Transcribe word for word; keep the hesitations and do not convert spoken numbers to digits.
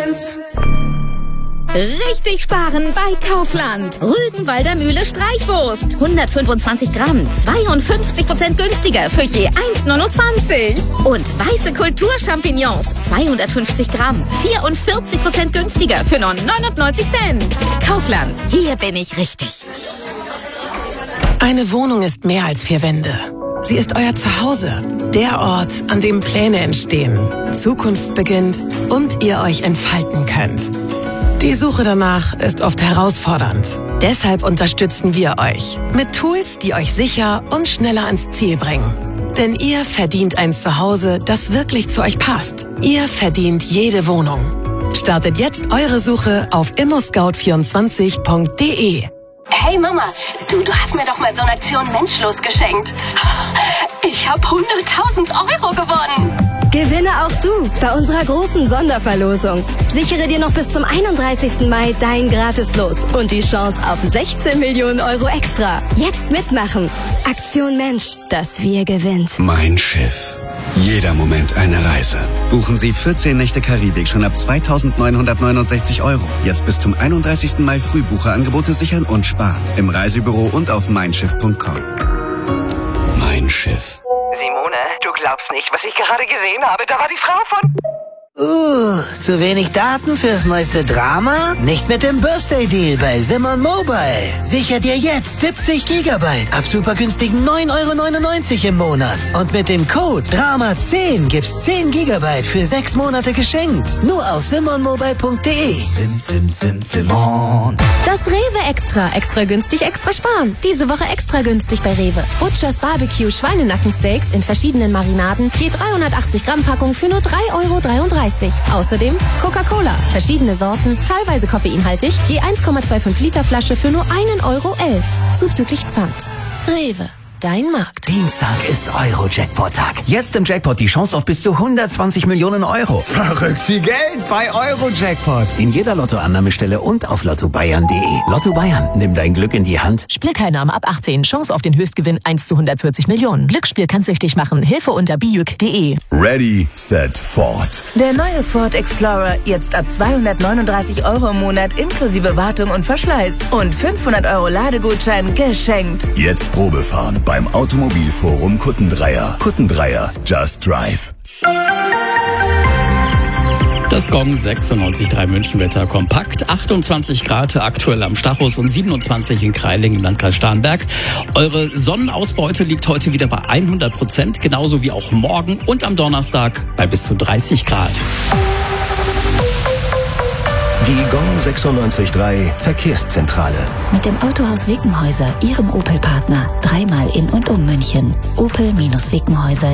Dance. Richtig sparen bei Kaufland. Rügenwalder Mühle Streichwurst. hundertfünfundzwanzig Gramm, zweiundfünfzig Prozent günstiger für je eins neunundzwanzig. Und weiße Kulturchampignons, zweihundertfünfzig Gramm, vierundvierzig Prozent günstiger für nur neunundneunzig Cent. Kaufland, hier bin ich richtig. Eine Wohnung ist mehr als vier Wände. Sie ist euer Zuhause. Der Ort, an dem Pläne entstehen, Zukunft beginnt und ihr euch entfalten könnt. Die Suche danach ist oft herausfordernd. Deshalb unterstützen wir euch mit Tools, die euch sicher und schneller ans Ziel bringen. Denn ihr verdient ein Zuhause, das wirklich zu euch passt. Ihr verdient jede Wohnung. Startet jetzt eure Suche auf immo scout vierundzwanzig punkt de. Hey Mama, du, du hast mir doch mal so eine Aktion Menschlos geschenkt. Ich habe hunderttausend Euro gewonnen. Gewinne auch du bei unserer großen Sonderverlosung. Sichere dir noch bis zum einunddreißigsten Mai dein Gratislos und die Chance auf sechzehn Millionen Euro extra. Jetzt mitmachen. Aktion Mensch, das Wir gewinnt. Mein Schiff. Jeder Moment eine Reise. Buchen Sie vierzehn Nächte Karibik schon ab zweitausendneunhundertneunundsechzig Euro. Jetzt bis zum einunddreißigsten Mai Frühbucherangebote sichern und sparen. Im Reisebüro und auf mein schiff punkt com. Mein Schiff. Simone, du glaubst nicht, was ich gerade gesehen habe. Da war die Frau von... Uh, zu wenig Daten fürs neueste Drama? Nicht mit dem Birthday Deal bei Simon Mobile. Sicher dir jetzt siebzig Gigabyte ab super günstigen neun Euro neunundneunzig im Monat. Und mit dem Code Drama zehn gibt's zehn Gigabyte für sechs Monate geschenkt. Nur auf simon mobile punkt de. Sim, sim, sim, Simon. Das Rewe Extra. Extra günstig, extra sparen. Diese Woche extra günstig bei Rewe. Butchers Barbecue Schweinenackensteaks in verschiedenen Marinaden. Je dreihundertachtzig Gramm Packung für nur drei Euro dreiunddreißig. Außerdem Coca-Cola. Verschiedene Sorten, teilweise koffeinhaltig. Je eins Komma fünfundzwanzig Liter Flasche für nur ein Euro elf. Zuzüglich Pfand. Rewe. Dein Markt. Dienstag ist Euro-Jackpot-Tag. Jetzt im Jackpot die Chance auf bis zu hundertzwanzig Millionen Euro. Verrückt viel Geld bei Euro-Jackpot. In jeder Lottoannahmestelle und auf lotto bayern punkt de. Lotto Bayern, nimm dein Glück in die Hand. Spielteilnahme ab achtzehn. Chance auf den Höchstgewinn eins zu hundertvierzig Millionen. Glücksspiel kann süchtig machen. Hilfe unter bijuk punkt de. Ready, set, Ford. Der neue Ford Explorer jetzt ab zweihundertneununddreißig Euro im Monat inklusive Wartung und Verschleiß. Und fünfhundert Euro Ladegutschein geschenkt. Jetzt Probefahren beim Automobilforum Kuttendreier. Kuttendreier, just drive. Das Gong sechsundneunzig Komma drei Münchenwetter kompakt, achtundzwanzig Grad aktuell am Stachus und siebenundzwanzig in Kreiling im Landkreis Starnberg. Eure Sonnenausbeute liegt heute wieder bei hundert Prozent, genauso wie auch morgen und am Donnerstag bei bis zu dreißig Grad. Die Gong sechsundneunzig Komma drei Verkehrszentrale. Mit dem Autohaus Weckenhäuser, Ihrem Opel-Partner. Dreimal in und um München. opel Weckenhäuser